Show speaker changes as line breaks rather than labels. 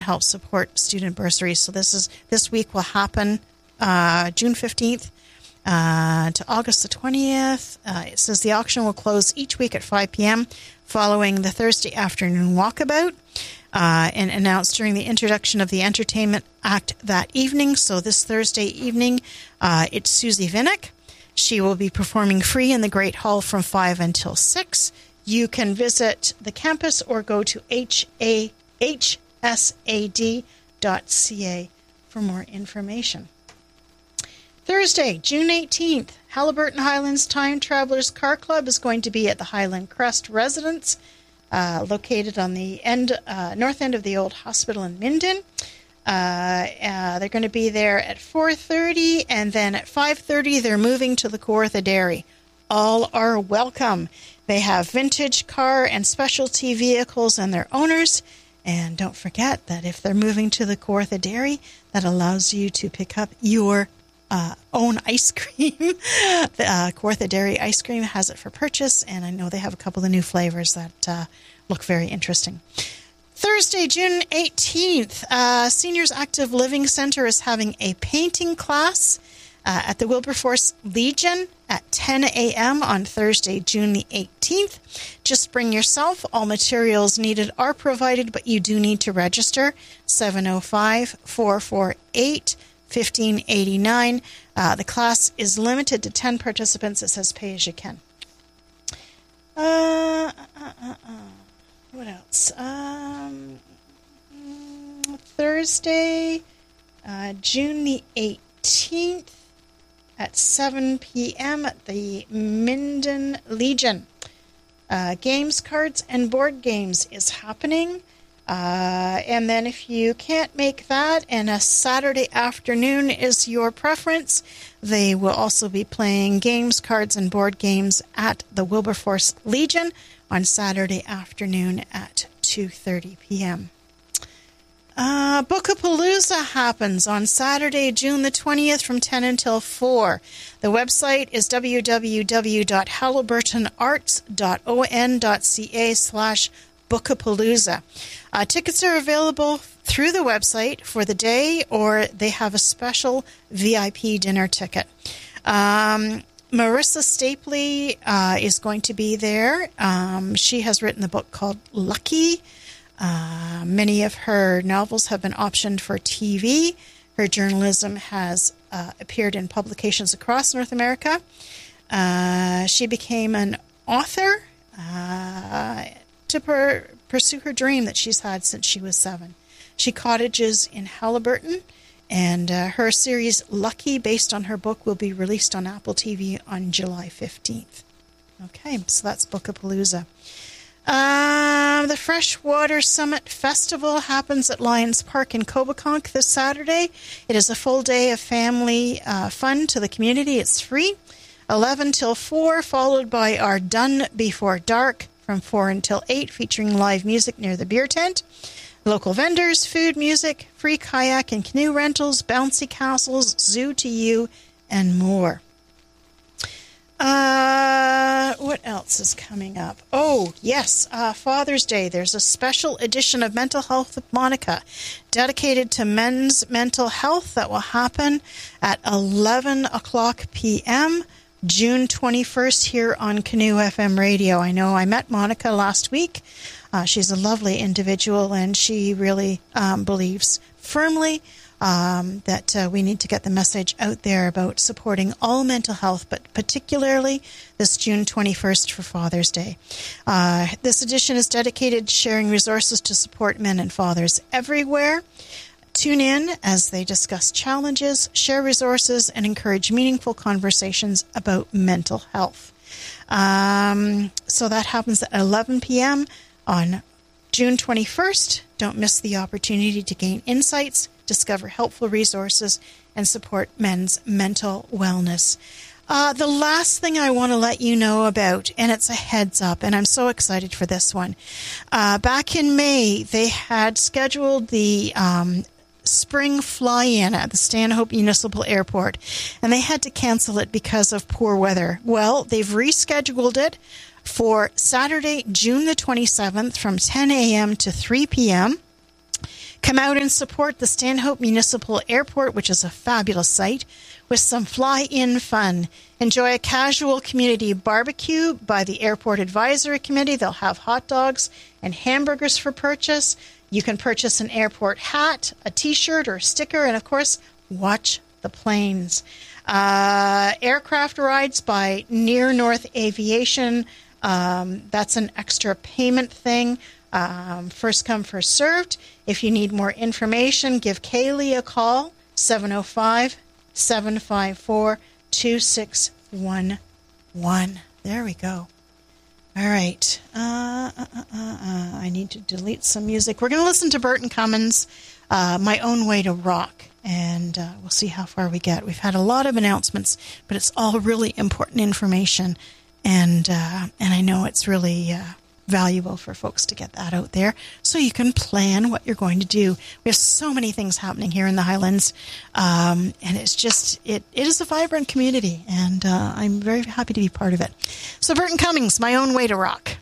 help support student bursaries. So this week will happen June 15th to August the 20th. It says the auction will close each week at 5 p.m. following the Thursday afternoon walkabout, and announced during the introduction of the entertainment act that evening. So this Thursday evening, it's Susie Vinnick. She will be performing free in the Great Hall from 5 until 6. You can visit the campus or go to hsad.ca for more information. Thursday, June 18th, Haliburton Highlands Time Travelers Car Club is going to be at the Highland Crest Residence, located on the north end of the old hospital in Minden. They're going to be there at 4:30, and then at 5:30 they're moving to the Kawartha Dairy. All are welcome. They have vintage car and specialty vehicles and their owners. And don't forget that if they're moving to the Kawartha Dairy, that allows you to pick up your own ice cream. The Kawartha Dairy ice cream has it for purchase, and I know they have a couple of new flavors that look very interesting. Thursday, June 18th, Seniors Active Living Center is having a painting class at the Wilberforce Legion at 10 a.m. on Thursday, June the 18th. Just bring yourself. All materials needed are provided, but you do need to register. 705-448-1589. The class is limited to 10 participants. It says pay as you can. What else? Thursday, June the 18th at 7 p.m. at the Minden Legion. Games, cards, and board games is happening. And then if you can't make that and a Saturday afternoon is your preference, they will also be playing games, cards, and board games at the Wilberforce Legion on Saturday afternoon at 2:30 p.m. Bookapalooza happens on Saturday, June the 20th from 10 until 4. The website is www.haliburtonarts.on.ca/Bookapalooza. Tickets are available through the website for the day, or they have a special VIP dinner ticket. Marissa Stapley is going to be there. She has written a book called Lucky. Many of her novels have been optioned for TV. Her journalism has appeared in publications across North America. She became an author to pursue her dream that she's had since she was 7. She cottages in Haliburton, and her series Lucky, based on her book, will be released on Apple TV on July 15th. Okay, so that's Bookapalooza. The Freshwater Summit Festival happens at Lions Park in Coboconk this Saturday. It is a full day of family fun to the community. It's free, 11 till 4, followed by our Done Before Dark from 4 until 8, featuring live music near the beer tent. Local vendors, food, music, free kayak and canoe rentals, bouncy castles, zoo to you, and more. What else is coming up? Oh, yes, Father's Day. There's a special edition of Mental Health with Monica dedicated to men's mental health that will happen at 11 o'clock p.m. June 21st here on Canoe FM Radio. I know I met Monica last week. She's a lovely individual, and she really believes firmly that we need to get the message out there about supporting all mental health, but particularly this June 21st for Father's Day. This edition is dedicated to sharing resources to support men and fathers everywhere. Tune in as they discuss challenges, share resources, and encourage meaningful conversations about mental health. So that happens at 11 p.m. on June 21st. Don't miss the opportunity to gain insights, discover helpful resources, and support men's mental wellness. The last thing I want to let you know about, and it's a heads up, and I'm so excited for this one. Back in May, they had scheduled the spring fly-in at the Stanhope Municipal Airport, and they had to cancel it because of poor weather. Well, they've rescheduled it for Saturday, June the 27th from 10 a.m. to 3 p.m. Come out and support the Stanhope Municipal Airport, which is a fabulous site, with some fly-in fun. Enjoy a casual community barbecue by the Airport Advisory Committee. They'll have hot dogs and hamburgers for purchase. You can purchase an airport hat, a T-shirt or a sticker, and, of course, watch the planes. Aircraft rides by Near North Aviation. That's an extra payment thing. First come, first served. If you need more information, give Kaylee a call, 705-754-2611. There we go. All right. I need to delete some music. We're going to listen to Burton Cummins, My Own Way to Rock, and we'll see how far we get. We've had a lot of announcements, but it's all really important information, and I know it's really valuable for folks to get that out there so you can plan what you're going to do. We have so many things happening here in the Highlands, and it's just, it is a vibrant community, and I'm very happy to be part of it. So Burton Cummins, My Own Way to Rock.